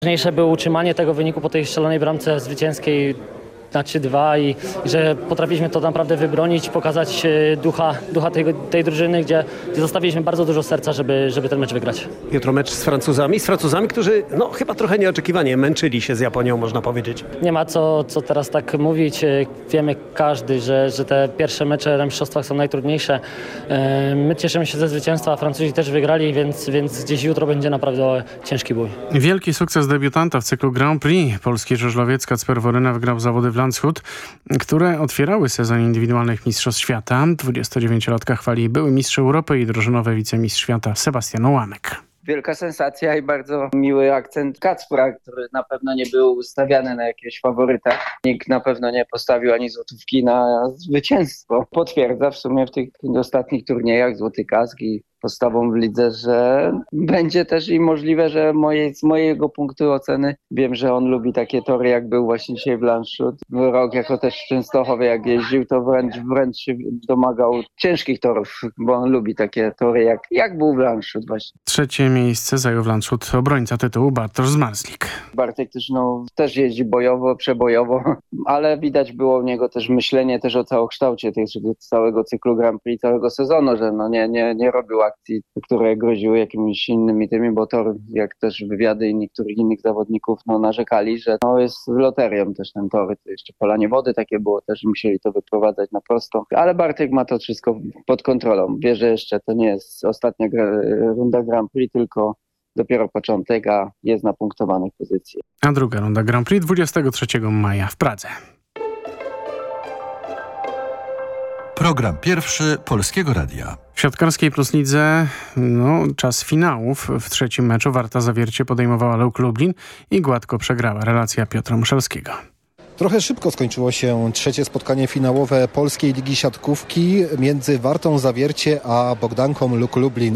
Najważniejsze było utrzymanie tego wyniku po tej strzelonej bramce zwycięskiej na 3-2 i że potrafiliśmy to naprawdę wybronić, pokazać ducha tej drużyny, gdzie zostawiliśmy bardzo dużo serca, żeby ten mecz wygrać. Jutro mecz z Francuzami, którzy chyba trochę nieoczekiwanie męczyli się z Japonią, można powiedzieć. Nie ma co teraz tak mówić. Wiemy każdy, że te pierwsze mecze na mistrzostwach są najtrudniejsze. My cieszymy się ze zwycięstwa, Francuzi też wygrali, więc gdzieś jutro będzie naprawdę ciężki bój. Wielki sukces debiutanta w cyklu Grand Prix. Polski żużlowiec Kacper Woryna wygrał zawody w Landshut, które otwierały sezon indywidualnych mistrzostw świata. 29-latka chwali były mistrz Europy i drużynowy wicemistrz świata Sebastian Ołamek. Wielka sensacja i bardzo miły akcent Kacpra, który na pewno nie był ustawiany na jakiegoś faworyta. Nikt na pewno nie postawił ani złotówki na zwycięstwo. Potwierdza w sumie w tych ostatnich turniejach złoty kask i postawą w lidze, że będzie też i możliwe, że z mojego punktu oceny wiem, że on lubi takie tory, jak był właśnie dzisiaj w Landshut. Rok jako też w Częstochowie, jak jeździł, to wręcz się domagał ciężkich torów, bo on lubi takie tory, jak był w Landshut właśnie. Trzecie miejsce zajął w Landshut obrońca tytułu Bartosz Zmarzlik. Bartek też jeździ bojowo, przebojowo, ale widać było u niego też myślenie też o całokształcie całego cyklu Grand Prix, całego sezonu, że nie robił akcji, które groziły jakimiś innymi tymi, bo tor, jak też wywiady i niektórych innych zawodników narzekali, że jest loterią też ten tor. To jeszcze polanie wody takie było, też musieli to wyprowadzać na prosto, ale Bartek ma to wszystko pod kontrolą. Wie, że jeszcze to nie jest ostatnia runda Grand Prix, tylko dopiero początek, a jest na punktowanych pozycji. A druga runda Grand Prix 23 maja w Pradze. Program pierwszy Polskiego Radia. W siatkarskiej Plus Lidze czas finałów. W trzecim meczu Warta Zawiercie podejmowała Lech Lublin i gładko przegrała. Relacja Piotra Muszelskiego. Trochę szybko skończyło się trzecie spotkanie finałowe Polskiej Ligi Siatkówki między Wartą Zawiercie a Bogdanką Lech Lublin.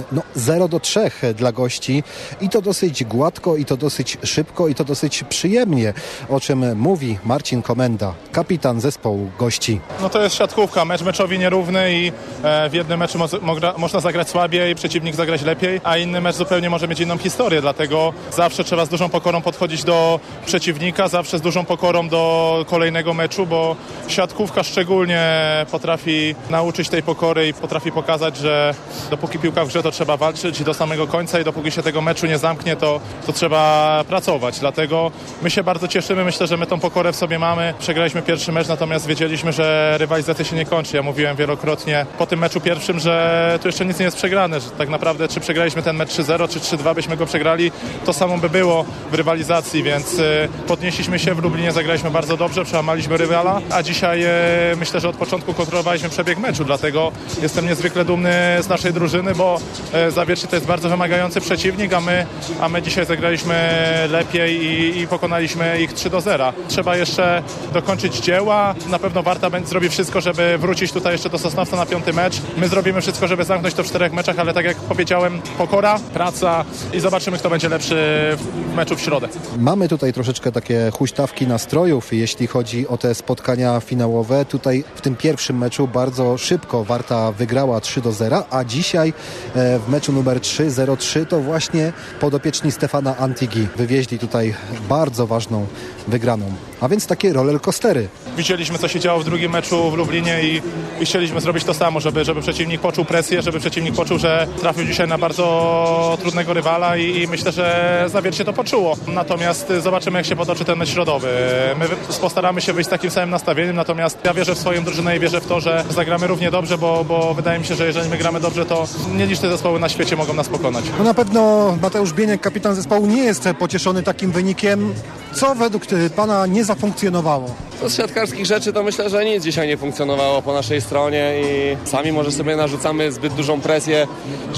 0-3 dla gości i to dosyć gładko, i to dosyć szybko, i to dosyć przyjemnie, o czym mówi Marcin Komenda, kapitan zespołu gości. To jest siatkówka, meczowi nierówny i w jednym meczu można zagrać słabiej, przeciwnik zagrać lepiej, a inny mecz zupełnie może mieć inną historię, dlatego zawsze trzeba z dużą pokorą podchodzić do przeciwnika, zawsze z dużą pokorą do kolejnego meczu, bo siatkówka szczególnie potrafi nauczyć tej pokory i potrafi pokazać, że dopóki piłka w grze, to trzeba walczyć do samego końca i dopóki się tego meczu nie zamknie, to trzeba pracować. Dlatego my się bardzo cieszymy, myślę, że my tą pokorę w sobie mamy. Przegraliśmy pierwszy mecz, natomiast wiedzieliśmy, że rywalizacja się nie kończy. Ja mówiłem wielokrotnie po tym meczu pierwszym, że tu jeszcze nic nie jest przegrane, że tak naprawdę czy przegraliśmy ten mecz 3-0, czy 3-2 byśmy go przegrali, to samo by było w rywalizacji, więc podnieśliśmy się, w Lublinie zagraliśmy bardzo dobrze, przełamaliśmy rywala, a dzisiaj myślę, że od początku kontrolowaliśmy przebieg meczu, dlatego jestem niezwykle dumny z naszej drużyny, bo Zawiercie to jest bardzo wymagający przeciwnik, a my dzisiaj zagraliśmy lepiej i pokonaliśmy ich 3-0. Trzeba jeszcze dokończyć dzieła, na pewno Warta zrobi wszystko, żeby wrócić tutaj jeszcze do Sosnowca na 5. mecz. My zrobimy wszystko, żeby zamknąć to w 4 meczach, ale tak jak powiedziałem, pokora, praca i zobaczymy, kto będzie lepszy w meczu w środę. Mamy tutaj troszeczkę takie huśtawki nastrojów, jeśli chodzi o te spotkania finałowe. Tutaj w tym pierwszym meczu bardzo szybko Warta wygrała 3-0, a dzisiaj w meczu numer 3 0-3 to właśnie podopieczni Stefana Antigi wywieźli tutaj bardzo ważną wygraną. A więc takie rollercoastery. Widzieliśmy, co się działo w drugim meczu w Lublinie i chcieliśmy zrobić to samo, żeby przeciwnik poczuł presję, żeby przeciwnik poczuł, że trafił dzisiaj na bardzo trudnego rywala i myślę, że Zawiercie to poczuło. Natomiast zobaczymy, jak się potoczy ten mecz środowy. My postaramy się wyjść z takim samym nastawieniem, natomiast ja wierzę w swoją drużynę i wierzę w to, że zagramy równie dobrze, bo wydaje mi się, że jeżeli my gramy dobrze, to nieliczne zespoły na świecie mogą nas pokonać. Na pewno Mateusz Bieniek, kapitan zespołu, nie jest pocieszony takim wynikiem. Co według pana nie zafunkcjonowało? Z siatkarskich rzeczy to myślę, że nic dzisiaj nie funkcjonowało po naszej stronie i sami może sobie narzucamy zbyt dużą presję,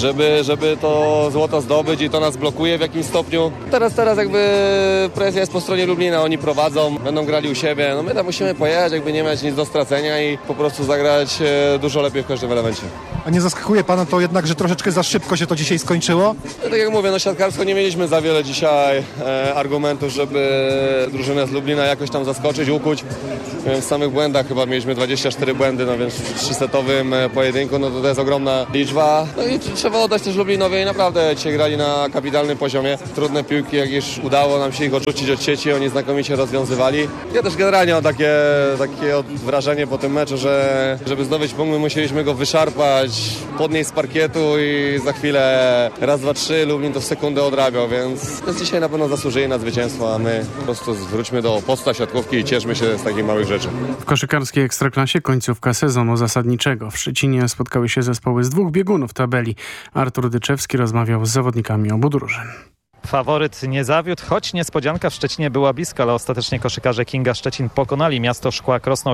żeby to złoto zdobyć i to nas blokuje w jakimś stopniu. Teraz jakby presja jest po stronie Lublina, oni prowadzą, będą grali u siebie. My tam musimy pojechać, jakby nie mieć nic do stracenia i po prostu zagrać dużo lepiej w każdym elemencie. A nie zaskakuje pana to jednak, że troszeczkę za szybko się to dzisiaj skończyło? No, tak jak mówię, siatkarsko nie mieliśmy za wiele dzisiaj argumentów, żeby drużynę z Lublina jakoś tam zaskoczyć, ukuć. W samych błędach chyba mieliśmy 24 błędy, więc w trzysetowym pojedynku to jest ogromna liczba. No i trzeba oddać też Lublinowi, naprawdę dzisiaj grali na kapitalnym poziomie. Trudne piłki, jak już udało nam się ich odrzucić od sieci, oni znakomicie rozwiązywali. Ja też generalnie mam takie wrażenie po tym meczu, że żeby zdobyć punkt, my musieliśmy go wyszarpać, podnieść z parkietu i za chwilę raz, dwa, trzy, Lublin to w sekundę odrabiał, więc dzisiaj na pewno zasłużyli na zwycięstwo, a my po prostu wróćmy do podstaw siatkówki i cieszmy się z takich małych rzeczy. W koszykarskiej Ekstraklasie końcówka sezonu zasadniczego. W Szczecinie spotkały się zespoły z 2 biegunów tabeli. Artur Dyczewski rozmawiał z zawodnikami obu drużyn. Faworyt nie zawiódł, choć niespodzianka w Szczecinie była bliska, ale ostatecznie koszykarze Kinga Szczecin pokonali Miasto Szkła Krosno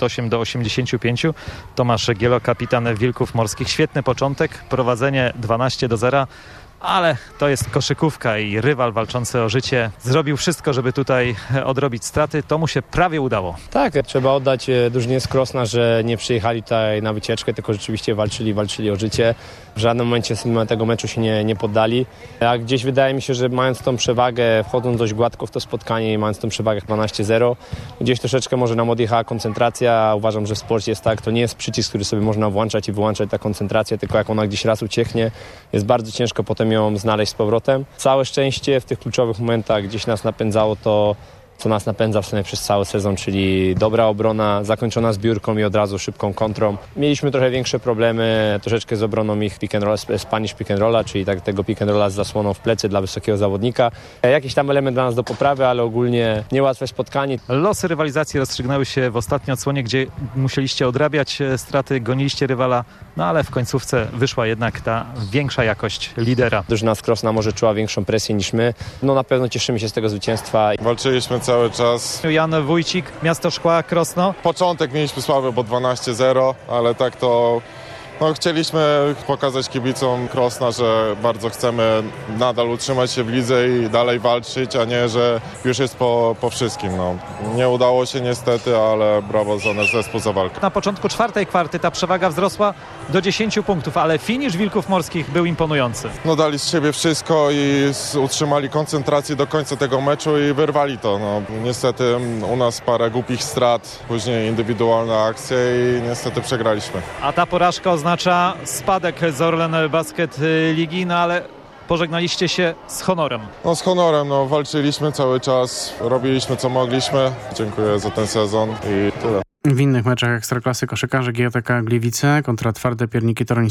88-85. Tomasz Gielo, kapitan Wilków Morskich. Świetny początek, prowadzenie 12-0. Ale to jest koszykówka i rywal walczący o życie zrobił wszystko, żeby tutaj odrobić straty. To mu się prawie udało. Tak, trzeba oddać drużynie z Krosna, że nie przyjechali tutaj na wycieczkę, tylko rzeczywiście walczyli o życie. W żadnym momencie mimo tego meczu się nie poddali. A gdzieś wydaje mi się, że mając tą przewagę, wchodząc dość gładko w to spotkanie i mając tą przewagę 12-0, gdzieś troszeczkę może nam odjechała koncentracja. Uważam, że w sporcie jest tak, to nie jest przycisk, który sobie można włączać i wyłączać ta koncentracja, tylko jak ona gdzieś raz ucieknie, jest bardzo ciężko potem ją znaleźć z powrotem. Całe szczęście w tych kluczowych momentach gdzieś nas napędzało to, co nas napędza w sumie przez cały sezon, czyli dobra obrona, zakończona zbiórką i od razu szybką kontrą. Mieliśmy trochę większe problemy troszeczkę z obroną ich pick and roll, Spanish pick and rolla, czyli tego pick and rolla z zasłoną w plecy dla wysokiego zawodnika. Jakiś tam element dla nas do poprawy, ale ogólnie niełatwe spotkanie. Losy rywalizacji rozstrzygnęły się w ostatniej odsłonie, gdzie musieliście odrabiać straty, goniliście rywala, no ale w końcówce wyszła jednak ta większa jakość lidera. Drużyna z Krosna może czuła większą presję niż my. No na pewno cieszymy się z tego zwycięstwa. Walczyliśmy cały czas. Jan Wójcik, Miasto Szkła Krosno. Początek mieliśmy słaby, bo 12-0, ale tak to chcieliśmy pokazać kibicom Krosna, że bardzo chcemy nadal utrzymać się w lidze i dalej walczyć, a nie, że już jest po wszystkim. Nie udało się niestety, ale brawo za nasz zespół, za walkę. Na początku czwartej kwarty ta przewaga wzrosła do 10 punktów, ale finisz Wilków Morskich był imponujący. Dali z siebie wszystko i utrzymali koncentrację do końca tego meczu i wyrwali to. Niestety u nas parę głupich strat, później indywidualne akcje i niestety przegraliśmy. A ta porażka oznacza spadek z Orlen Basket Ligi, ale pożegnaliście się z honorem. Z honorem, walczyliśmy cały czas, robiliśmy co mogliśmy. Dziękuję za ten sezon i tyle. W innych meczach Ekstraklasy koszykarze GJK Gliwice kontra Twarde Pierniki Toruń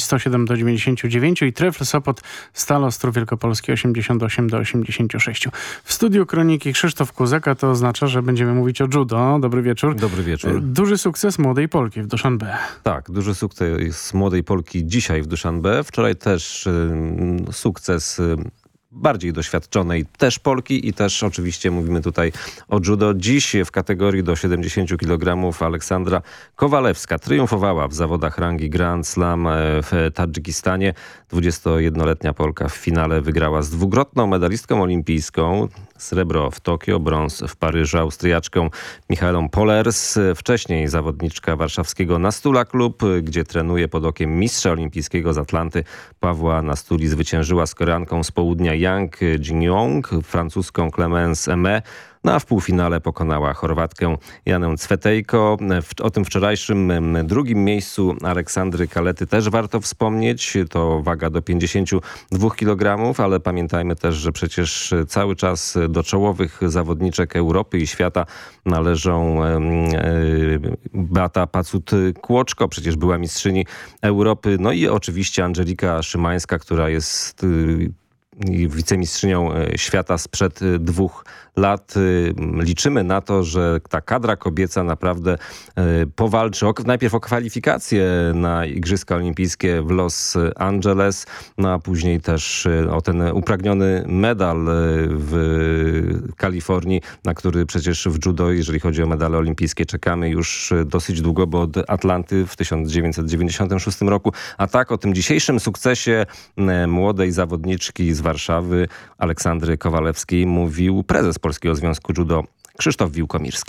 107-99 i Trefl Sopot Stal Ostrów Wielkopolski 88-86. W studiu Kroniki Krzysztof Kuzek, a to oznacza, że będziemy mówić o judo. Dobry wieczór. Dobry wieczór. Duży sukces młodej Polki w Duszanbe. Tak, duży sukces młodej Polki dzisiaj w Duszanbe. Wczoraj też sukces bardziej doświadczonej też Polki i też oczywiście mówimy tutaj o judo. Dziś w kategorii do 70 kg Aleksandra Kowalewska triumfowała w zawodach rangi Grand Slam w Tadżykistanie. 21-letnia Polka w finale wygrała z dwukrotną medalistką olimpijską. Srebro w Tokio, brąz w Paryżu, Austriaczką Michaelą Pollers. Wcześniej zawodniczka warszawskiego Nastula Klub, gdzie trenuje pod okiem mistrza olimpijskiego z Atlanty Pawła Nastuli, zwyciężyła z Koreanką z południa Yang Jin-yong, francuską Clemence Aimé. A w półfinale pokonała Chorwatkę Janę Cwetejko. O tym wczorajszym drugim miejscu Aleksandry Kalety też warto wspomnieć. To waga do 52 kg, ale pamiętajmy też, że przecież cały czas do czołowych zawodniczek Europy i świata należą Beata Pacut-Kłoczko, przecież była mistrzyni Europy. No i oczywiście Angelika Szymańska, która jest wicemistrzynią świata sprzed 2 lat. Liczymy na to, że ta kadra kobieca naprawdę powalczy najpierw o kwalifikacje na Igrzyska Olimpijskie w Los Angeles, a później też o ten upragniony medal w Kalifornii, na który przecież w judo, jeżeli chodzi o medale olimpijskie, czekamy już dosyć długo, bo od Atlanty w 1996 roku. A tak o tym dzisiejszym sukcesie młodej zawodniczki z Warszawy, Aleksandry Kowalewskiej, mówił prezes Polskiego Związku Judo Krzysztof Wiłkomirski.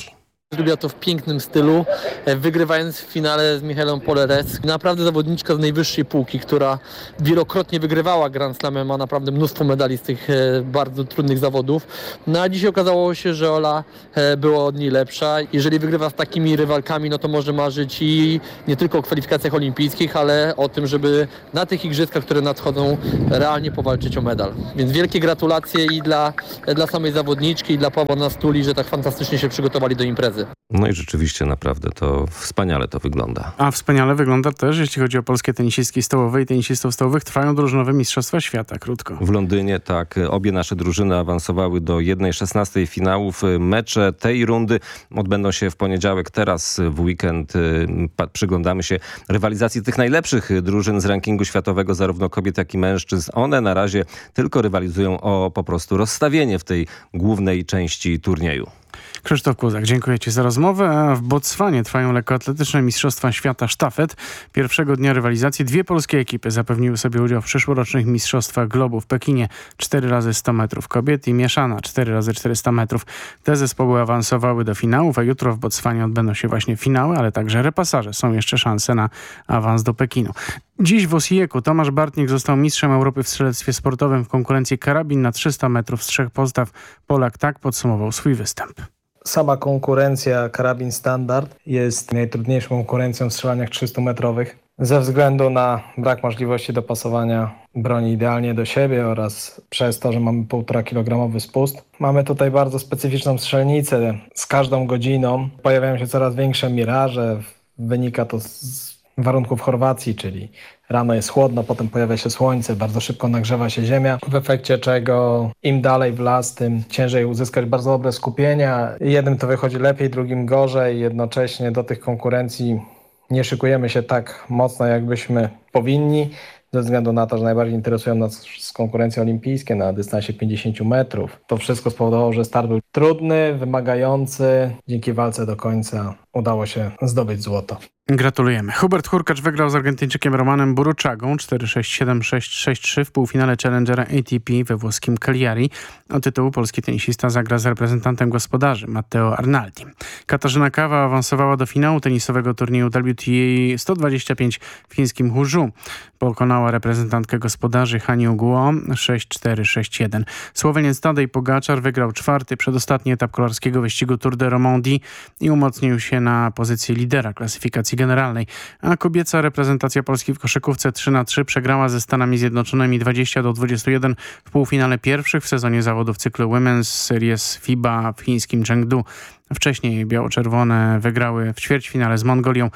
Zrobiła to w pięknym stylu, wygrywając w finale z Michaelą Poleres. Naprawdę zawodniczka z najwyższej półki, która wielokrotnie wygrywała Grand Slamy, ma naprawdę mnóstwo medali z tych bardzo trudnych zawodów. No a dzisiaj okazało się, że Ola była od niej lepsza. Jeżeli wygrywa z takimi rywalkami, no to może marzyć i nie tylko o kwalifikacjach olimpijskich, ale o tym, żeby na tych igrzyskach, które nadchodzą, realnie powalczyć o medal. Więc wielkie gratulacje i dla samej zawodniczki, i dla Pawła Nastuli, że tak fantastycznie się przygotowali do imprezy. No i rzeczywiście naprawdę to wspaniale to wygląda. A wspaniale wygląda też, jeśli chodzi o polskie tenisistki stołowe i tenisistów stołowych, trwają drużynowe Mistrzostwa Świata, krótko. W Londynie tak, obie nasze drużyny awansowały do 1/16 finałów. Mecze tej rundy odbędą się w poniedziałek. Teraz w weekend przyglądamy się rywalizacji tych najlepszych drużyn z rankingu światowego, zarówno kobiet, jak i mężczyzn. One na razie tylko rywalizują o po prostu rozstawienie w tej głównej części turnieju. Krzysztof Kuzak, dziękuję Ci za rozmowę. A w Botswanie trwają lekkoatletyczne Mistrzostwa Świata sztafet. Pierwszego dnia rywalizacji 2 polskie ekipy zapewniły sobie udział w przyszłorocznych Mistrzostwach Globu w Pekinie. 4x100 metrów kobiet i mieszana 4x400 metrów. Te zespoły awansowały do finałów, a jutro w Botswanie odbędą się właśnie finały, ale także repasaże. Są jeszcze szanse na awans do Pekinu. Dziś w Osijeku Tomasz Bartnik został mistrzem Europy w strzelectwie sportowym w konkurencji karabin na 300 metrów z 3 postaw. Polak tak podsumował swój występ. Sama konkurencja karabin standard jest najtrudniejszą konkurencją w strzelaniach 300-metrowych ze względu na brak możliwości dopasowania broni idealnie do siebie oraz przez to, że mamy 1,5-kilogramowy spust. Mamy tutaj bardzo specyficzną strzelnicę. Z każdą godziną pojawiają się coraz większe miraże. Wynika to z warunków Chorwacji, czyli rano jest chłodno, potem pojawia się słońce, bardzo szybko nagrzewa się ziemia, w efekcie czego im dalej w las, tym ciężej uzyskać bardzo dobre skupienia. Jednym to wychodzi lepiej, drugim gorzej. Jednocześnie do tych konkurencji nie szykujemy się tak mocno, jakbyśmy powinni, ze względu na to, że najbardziej interesują nas konkurencje olimpijskie na dystansie 50 metrów. To wszystko spowodowało, że start był trudny, wymagający. Dzięki walce do końca udało się zdobyć złoto. Gratulujemy. Hubert Hurkacz wygrał z Argentyńczykiem Romanem Buruczagą 4-6, 7-6, 6-3 w półfinale Challengera ATP we włoskim Cagliari. O tytuł polski tenisista zagra z reprezentantem gospodarzy Matteo Arnaldi. Katarzyna Kawa awansowała do finału tenisowego turnieju WTA 125 w chińskim Huzhou. Pokonała reprezentantkę gospodarzy Haniu Guo 6-4, 6-1. Słoweniec Tadej Pogaczar wygrał 4. przedostatni etap kolarskiego wyścigu Tour de Romandie i umocnił się na pozycji lidera klasyfikacji generalnej. A kobieca reprezentacja Polski w koszykówce 3-3 przegrała ze Stanami Zjednoczonymi 20-21 w półfinale pierwszych w sezonie zawodów cyklu Women's Series FIBA w chińskim Chengdu. Wcześniej biało-czerwone wygrały w ćwierćfinale z Mongolią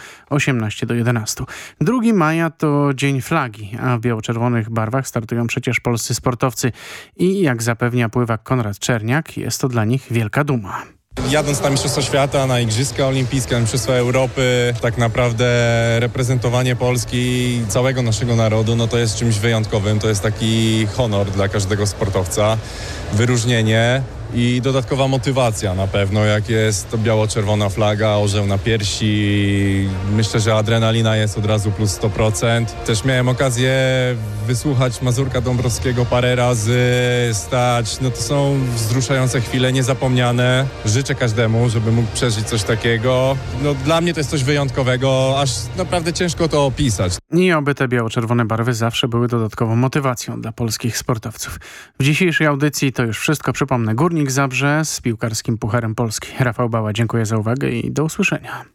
18-11. 2 maja to Dzień Flagi, a w biało-czerwonych barwach startują przecież polscy sportowcy. I jak zapewnia pływak Konrad Czerniak, jest to dla nich wielka duma. Jadąc na Mistrzostwa Świata, na Igrzyska Olimpijskie, na Mistrzostwa Europy, tak naprawdę reprezentowanie Polski i całego naszego narodu, no to jest czymś wyjątkowym. To jest taki honor dla każdego sportowca, wyróżnienie i dodatkowa motywacja na pewno, jak jest to biało-czerwona flaga, orzeł na piersi. Myślę, że adrenalina jest od razu plus 100%. Też miałem okazję wysłuchać Mazurka Dąbrowskiego parę razy, stać. No to są wzruszające chwile, niezapomniane. Życzę każdemu, żeby mógł przeżyć coś takiego. No dla mnie to jest coś wyjątkowego, aż naprawdę ciężko to opisać. I oby te biało-czerwone barwy zawsze były dodatkową motywacją dla polskich sportowców. W dzisiejszej audycji to już wszystko. Przypomnę, Górnik Zabrze z piłkarskim Pucharem Polski. Rafał Bała, dziękuję za uwagę i do usłyszenia.